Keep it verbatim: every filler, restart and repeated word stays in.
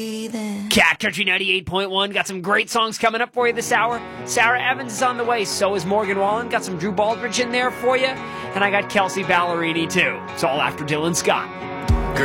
Cat Country ninety-eight point one. Got some great songs coming up for you this hour. Sarah Evans is on the way. So is Morgan Wallen. Got some Drew Baldridge in there for you. And I got Kelsey Ballerini, too. It's all after Dylan Scott.